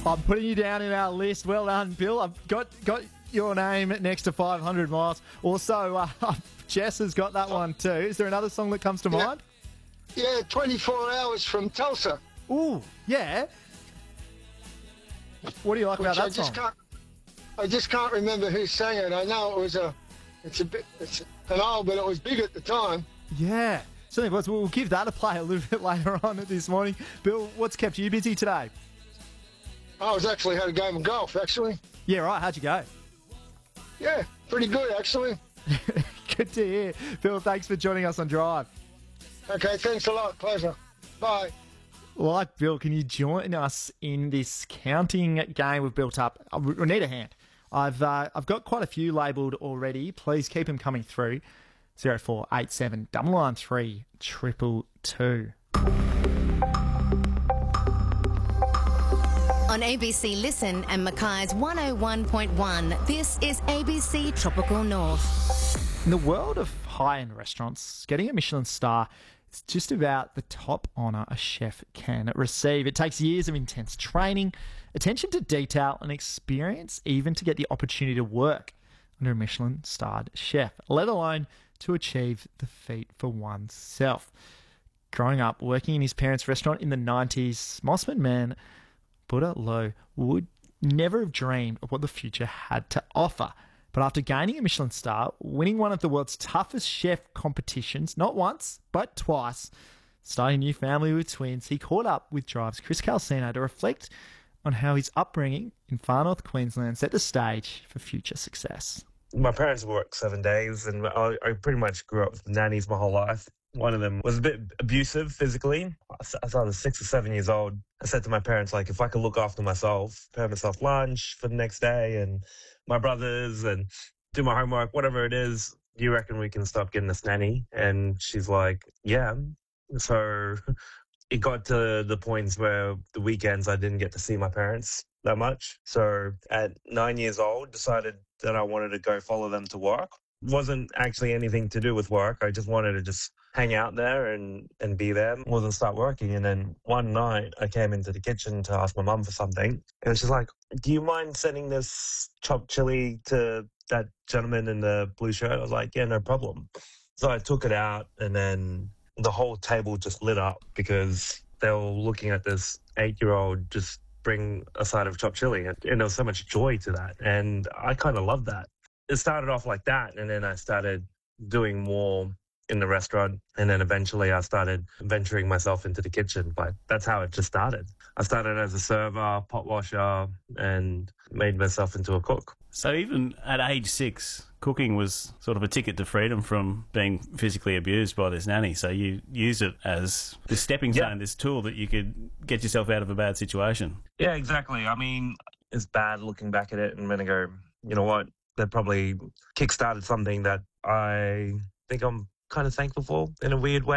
I'm putting you down in our list. Well done, Bill. I've got your name next to 500 miles. Also, Jess has got that one too. Is there another song that comes to mind? Yeah, 24 Hours from Tulsa. Ooh, yeah. What do you like about that song? I just can't remember who sang it. I know it's an old, but it was big at the time. Yeah. Certainly was. We'll give that a play a little bit later on this morning. Bill, what's kept you busy today? I had a game of golf, actually. Yeah, right. How'd you go? Yeah, pretty good, actually. Good to hear. Bill, thanks for joining us on Drive. Okay, thanks a lot. Pleasure. Bye. Like Bill, can you join us in this counting game we've built up? We need a hand. I've got quite a few labelled already. Please keep them coming through. 0487 193 222. On ABC Listen and Mackay's 101.1, this is ABC Tropical North. In the world of high-end restaurants, getting a Michelin star is just about the top honour a chef can receive. It takes years of intense training, attention to detail and experience even to get the opportunity to work under a Michelin-starred chef, let alone to achieve the feat for oneself. Growing up working in his parents' restaurant in the 90s, Mossman man Buddha Loh would never have dreamed of what the future had to offer. But after gaining a Michelin star, winning one of the world's toughest chef competitions, not once, but twice, starting a new family with twins, he caught up with Drive's Chris Calcino to reflect on how his upbringing in far north Queensland set the stage for future success. My parents worked 7 days, and I pretty much grew up with nannies my whole life. One of them was a bit abusive physically. I was 6 or 7 years old. I said to my parents, like, if I could look after myself, prepare myself lunch for the next day and my brothers and do my homework, whatever it is, do you reckon we can stop getting this nanny? And she's like, yeah. So it got to the points where the weekends I didn't get to see my parents that much. So at 9 years old, decided that I wanted to go follow them to work. Wasn't actually anything to do with work. I just wanted to just hang out there and be there. Wasn't start working. And then one night I came into the kitchen to ask my mum for something. And she's like, do you mind sending this chopped chili to that gentleman in the blue shirt? I was like, yeah, no problem. So I took it out and then the whole table just lit up because they were looking at this 8-year-old just bring a side of chopped chili. And there was so much joy to that. And I kind of loved that. It started off like that, and then I started doing more in the restaurant, and then eventually I started venturing myself into the kitchen. But that's how it just started. I started as a server, pot washer, and made myself into a cook. So even at age 6, cooking was sort of a ticket to freedom from being physically abused by this nanny. So you used it as this stepping stone, this tool that you could get yourself out of a bad situation. Yeah, exactly. I mean, it's bad looking back at it and then I go, you know what? That probably kickstarted something that I think I'm kind of thankful for in a weird way.